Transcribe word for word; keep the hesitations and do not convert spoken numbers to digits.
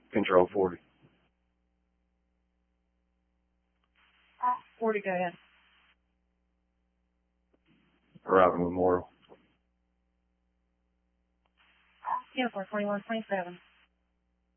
Control forty. forty, go ahead. Arriving Memorial. Uniform twenty-one twenty-seven.